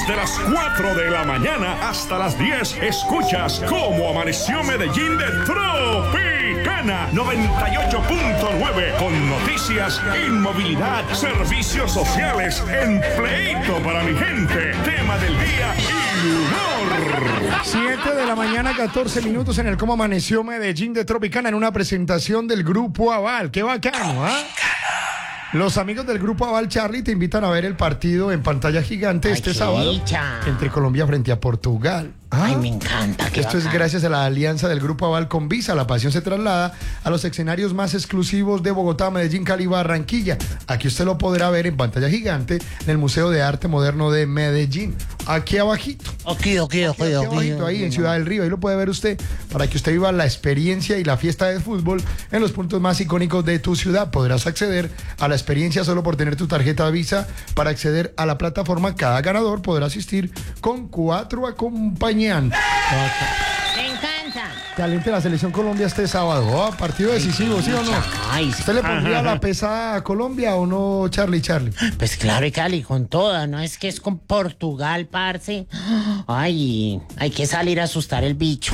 Desde las 4 de la mañana hasta las 10 escuchas Cómo Amaneció Medellín de Tropicana 98.9 con noticias, inmovilidad, servicios sociales, empleito para mi gente, tema del día y humor. 7 de la mañana, 14 minutos en el Cómo Amaneció Medellín de Tropicana en una presentación del Grupo Aval. ¡Qué bacano! ¿Ah? Los amigos del Grupo Aval, Charlie, te invitan a ver el partido en pantalla gigante este sábado entre Colombia frente a Portugal. Ay, me encanta. Esto es gracias a la alianza del Grupo Aval con Visa. La pasión se traslada a los escenarios más exclusivos de Bogotá, Medellín, Cali, Barranquilla. Aquí usted lo podrá ver en pantalla gigante en el Museo de Arte Moderno de Medellín. Aquí abajito. Aquí Abajito, ahí en Ciudad del Río. Ahí lo puede ver usted para que usted viva la experiencia y la fiesta de fútbol en los puntos más icónicos de tu ciudad. Podrás acceder a la experiencia solo por tener tu tarjeta Visa. Para acceder a la plataforma, cada ganador podrá asistir con 4 acompañantes. Me encanta. Caliente la selección Colombia este sábado. Oh, partido decisivo, ¿sí o no? Ay, ¿Usted le pondría la pesada a Colombia o no, Charlie? pues claro, y Cali, con toda, ¿no? Es que es con Portugal, parce. Ay, hay que salir a asustar el bicho.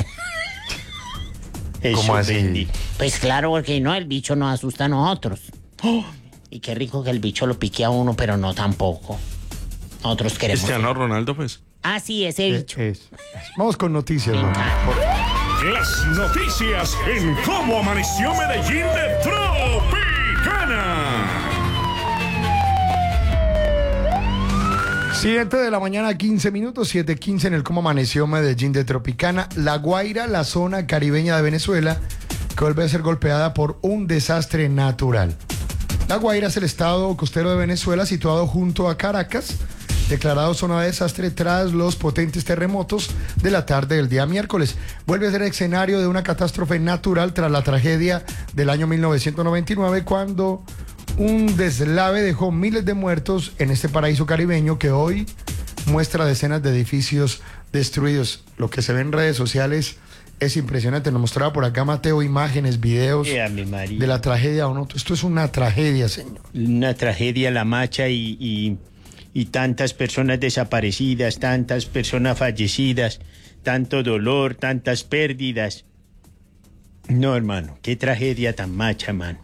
¿Cómo así? Pues claro, porque no, el bicho nos asusta a nosotros. Y qué rico que el bicho lo pique a uno, pero no tampoco. Nosotros queremos... Cristiano Ronaldo, pues. Ah, sí, ese bicho. Vamos con noticias, ¿no? Las noticias en Cómo Amaneció Medellín de Tropicana. 7 de la mañana, 15 minutos, 7:15 en el Cómo Amaneció Medellín de Tropicana. La Guaira, la zona caribeña de Venezuela, que vuelve a ser golpeada por un desastre natural. La Guaira es el estado costero de Venezuela situado junto a Caracas, declarado zona de desastre tras los potentes terremotos de la tarde del día miércoles. Vuelve a ser escenario de una catástrofe natural tras la tragedia del año 1999, cuando un deslave dejó miles de muertos en este paraíso caribeño que hoy muestra decenas de edificios destruidos. Lo que se ve en redes sociales es impresionante. Nos mostraba por acá Mateo imágenes, videos de la tragedia. ¿O no? Esto es una tragedia, señor. Una tragedia, la Macha, y tantas personas desaparecidas, tantas personas fallecidas, tanto dolor, tantas pérdidas. No, hermano, qué tragedia tan macha, man.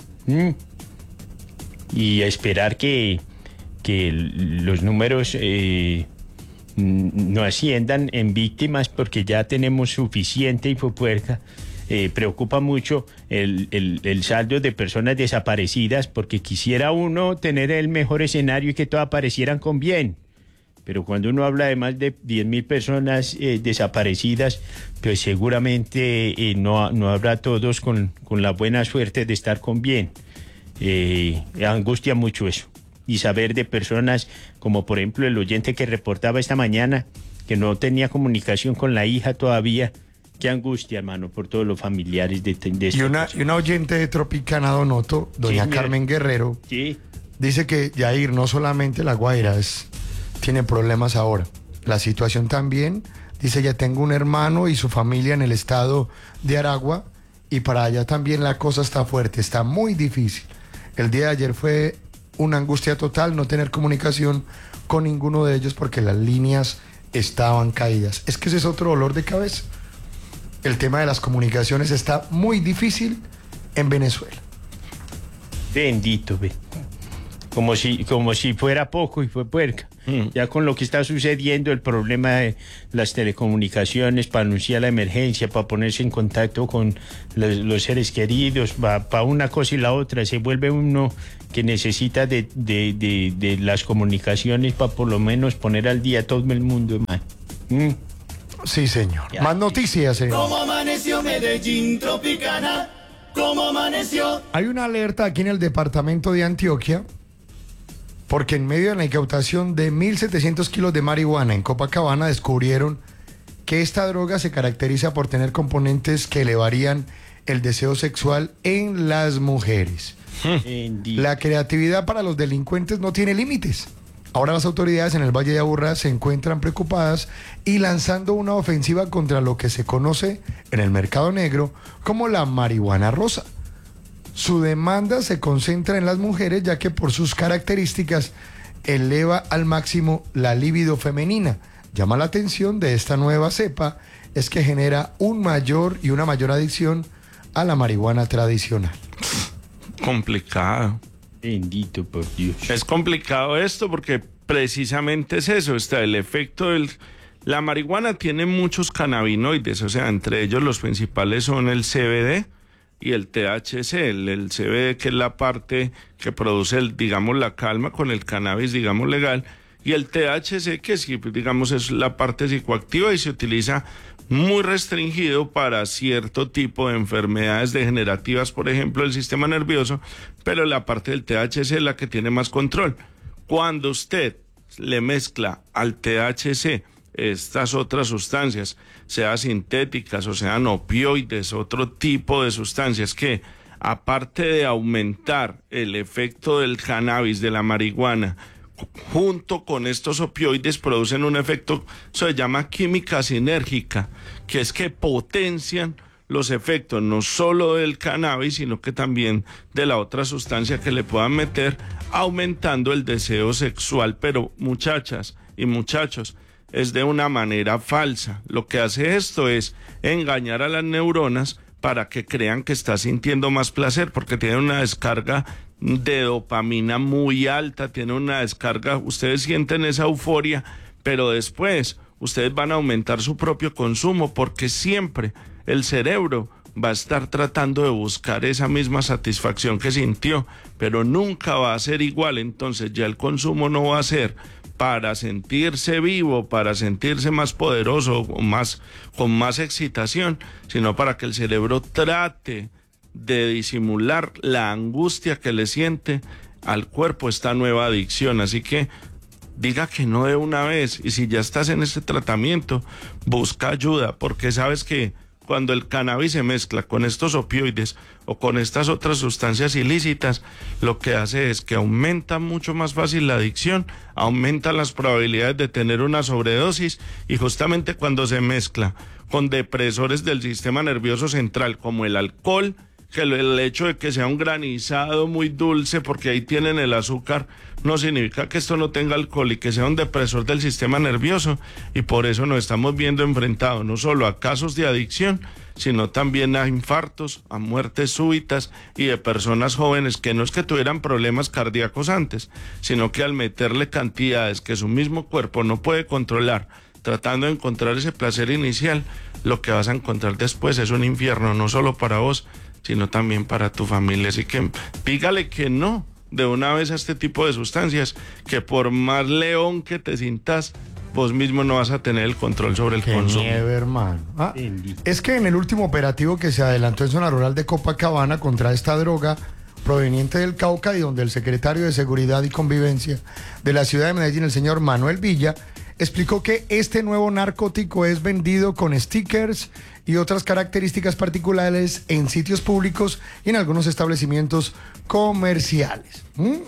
Y esperar que los números no asciendan en víctimas, porque ya tenemos suficiente hipopuerca. Preocupa mucho el saldo de personas desaparecidas, porque quisiera uno tener el mejor escenario y que todas aparecieran con bien. Pero cuando uno habla de más de 10.000 personas desaparecidas, pues seguramente no habrá todos con la buena suerte de estar con bien. Angustia mucho eso. Y saber de personas como, por ejemplo, el oyente que reportaba esta mañana, que no tenía comunicación con la hija todavía. Qué angustia, hermano, por todos los familiares de y una oyente de Tropicana, Donoto, doña Carmen Guerrero, dice que Yair, no solamente La Guaira tiene problemas ahora. La situación también, dice, ya tengo un hermano y su familia en el estado de Aragua, y para allá también la cosa está fuerte, está muy difícil. El día de ayer fue una angustia total no tener comunicación con ninguno de ellos porque las líneas estaban caídas. Es que ese es otro dolor de cabeza. El tema de las comunicaciones está muy difícil en Venezuela. Bendito, ve. Como si fuera poco y fue puerca. Ya con lo que está sucediendo, el problema de las telecomunicaciones para anunciar la emergencia, para ponerse en contacto con los seres queridos, para una cosa y la otra, se vuelve uno que necesita de las comunicaciones para por lo menos poner al día a todo el mundo, hermano. Sí, señor. Ya. Más noticias, señor. ¿Cómo amaneció Medellín Tropicana? ¿Cómo amaneció? Hay una alerta aquí en el departamento de Antioquia, porque en medio de la incautación de 1.700 kilos de marihuana en Copacabana descubrieron que esta droga se caracteriza por tener componentes que elevarían el deseo sexual en las mujeres. La creatividad para los delincuentes no tiene límites. Ahora las autoridades en el Valle de Aburrá se encuentran preocupadas y lanzando una ofensiva contra lo que se conoce en el mercado negro como la marihuana rosa. Su demanda se concentra en las mujeres, ya que por sus características eleva al máximo la libido femenina. llama la atención de esta nueva cepa es que genera una mayor adicción a la marihuana tradicional. Complicado. Bendito por Dios. Es complicado esto porque precisamente es eso, está el efecto del... La marihuana tiene muchos cannabinoides, o sea, entre ellos los principales son el CBD y el THC. El CBD, que es la parte que produce, digamos, la calma con el cannabis, digamos, legal, y el THC, que sí, digamos, es la parte psicoactiva y se utiliza muy restringido para cierto tipo de enfermedades degenerativas, por ejemplo, el sistema nervioso, pero la parte del THC es la que tiene más control. Cuando usted le mezcla al THC estas otras sustancias, sean sintéticas o sean opioides, otro tipo de sustancias que, aparte de aumentar el efecto del cannabis, de la marihuana, junto con estos opioides producen un efecto, se llama química sinérgica, que es que potencian los efectos no solo del cannabis, sino que también de la otra sustancia que le puedan meter, aumentando el deseo sexual. Pero muchachas y muchachos, es de una manera falsa. Lo que hace esto es engañar a las neuronas para que crean que está sintiendo más placer, porque tiene una descarga de dopamina muy alta, tiene una descarga, ustedes sienten esa euforia, pero después ustedes van a aumentar su propio consumo, porque siempre el cerebro va a estar tratando de buscar esa misma satisfacción que sintió, pero nunca va a ser igual. Entonces ya el consumo no va a ser para sentirse vivo, para sentirse más poderoso o con más excitación, sino para que el cerebro trate de disimular la angustia que le siente al cuerpo esta nueva adicción. Así que diga que no de una vez, y si ya estás en este tratamiento, busca ayuda, porque sabes que cuando el cannabis se mezcla con estos opioides o con estas otras sustancias ilícitas, lo que hace es que aumenta mucho más fácil la adicción, aumenta las probabilidades de tener una sobredosis, y justamente cuando se mezcla con depresores del sistema nervioso central como el alcohol, que el hecho de que sea un granizado muy dulce, porque ahí tienen el azúcar, no significa que esto no tenga alcohol y que sea un depresor del sistema nervioso, y por eso nos estamos viendo enfrentados no solo a casos de adicción, sino también a infartos, a muertes súbitas, y de personas jóvenes que no es que tuvieran problemas cardíacos antes, sino que al meterle cantidades que su mismo cuerpo no puede controlar, tratando de encontrar ese placer inicial, lo que vas a encontrar después es un infierno, no solo para vos, sino también para tu familia. Así que dígale que no de una vez a este tipo de sustancias, que por más león que te sintas, vos mismo no vas a tener el control sobre el consumo. Nieve, hermano. Es que en el último operativo que se adelantó en zona rural de Copacabana contra esta droga proveniente del Cauca, y donde el secretario de Seguridad y Convivencia de la ciudad de Medellín, el señor Manuel Villa, explicó que este nuevo narcótico es vendido con stickers y otras características particulares en sitios públicos y en algunos establecimientos comerciales.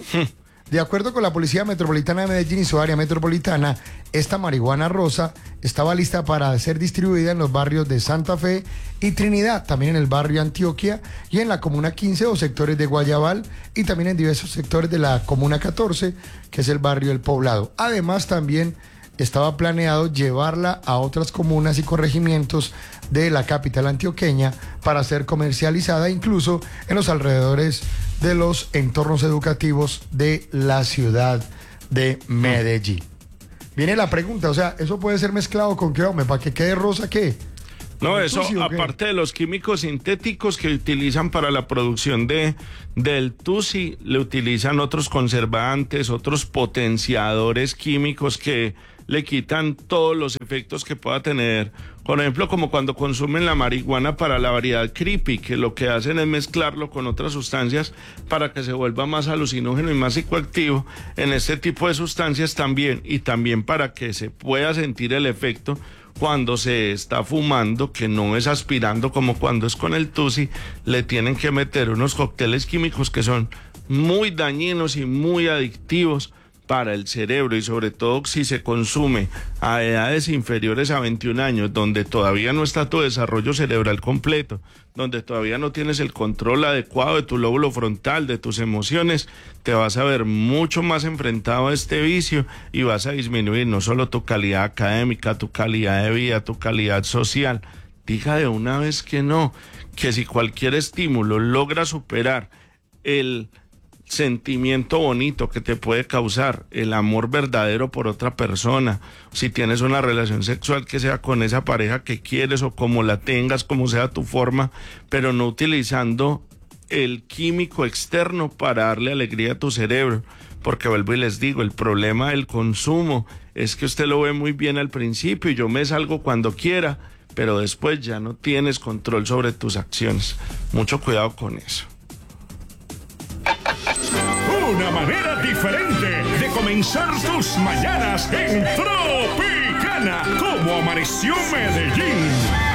De acuerdo con la Policía Metropolitana de Medellín y su área metropolitana, esta marihuana rosa estaba lista para ser distribuida en los barrios de Santa Fe y Trinidad, también en el barrio Antioquia y en la Comuna 15 o sectores de Guayabal, y también en diversos sectores de la Comuna 14, que es el barrio El Poblado. Además, también estaba planeado llevarla a otras comunas y corregimientos de la capital antioqueña para ser comercializada incluso en los alrededores de los entornos educativos de la ciudad de Medellín. Viene la pregunta, o sea, ¿eso puede ser mezclado con qué, hombre? ¿Para que quede rosa qué? No, eso aparte de los químicos sintéticos que utilizan para la producción del tusi, le utilizan otros conservantes, otros potenciadores químicos que le quitan todos los efectos que pueda tener. Por ejemplo, como cuando consumen la marihuana para la variedad creepy, que lo que hacen es mezclarlo con otras sustancias para que se vuelva más alucinógeno y más psicoactivo. En este tipo de sustancias también, y también para que se pueda sentir el efecto cuando se está fumando, que no es aspirando como cuando es con el tusi, le tienen que meter unos cócteles químicos que son muy dañinos y muy adictivos para el cerebro, y sobre todo si se consume a edades inferiores a 21 años, donde todavía no está tu desarrollo cerebral completo, donde todavía no tienes el control adecuado de tu lóbulo frontal, de tus emociones, te vas a ver mucho más enfrentado a este vicio y vas a disminuir no solo tu calidad académica, tu calidad de vida, tu calidad social. Diga de una vez que no, que si cualquier estímulo logra superar el sentimiento bonito que te puede causar el amor verdadero por otra persona, si tienes una relación sexual que sea con esa pareja que quieres o como la tengas, como sea tu forma, pero no utilizando el químico externo para darle alegría a tu cerebro, porque vuelvo y les digo, el problema del consumo es que usted lo ve muy bien al principio y yo me salgo cuando quiera, pero después ya no tienes control sobre tus acciones. Mucho cuidado con eso. Una manera diferente de comenzar tus mañanas en Tropicana. Como amaneció Medellín.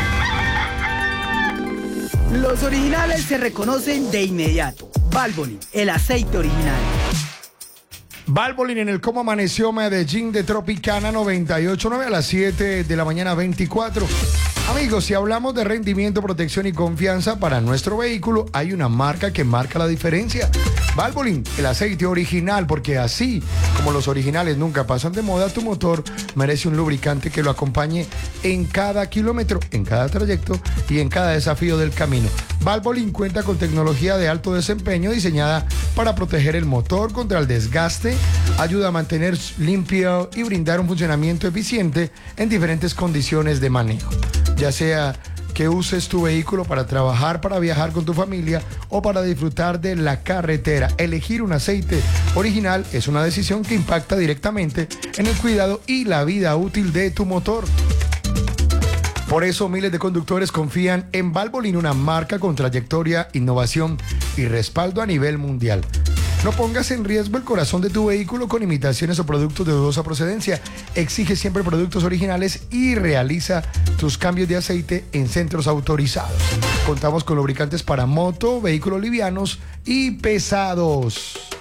Los originales se reconocen de inmediato. Valvoline, el aceite original. Valvoline en el Cómo Amaneció Medellín de Tropicana 98.9 a las 7 de la mañana 24. Amigos, si hablamos de rendimiento, protección y confianza para nuestro vehículo, hay una marca que marca la diferencia. Valvoline, el aceite original, porque así como los originales nunca pasan de moda, tu motor merece un lubricante que lo acompañe en cada kilómetro, en cada trayecto y en cada desafío del camino. Valvoline cuenta con tecnología de alto desempeño diseñada para proteger el motor contra el desgaste, ayuda a mantener limpio y brindar un funcionamiento eficiente en diferentes condiciones de manejo. Ya sea que uses tu vehículo para trabajar, para viajar con tu familia o para disfrutar de la carretera, elegir un aceite original es una decisión que impacta directamente en el cuidado y la vida útil de tu motor. Por eso miles de conductores confían en Valvoline, una marca con trayectoria, innovación y respaldo a nivel mundial. No pongas en riesgo el corazón de tu vehículo con imitaciones o productos de dudosa procedencia. Exige siempre productos originales y realiza tus cambios de aceite en centros autorizados. Contamos con lubricantes para moto, vehículos livianos y pesados.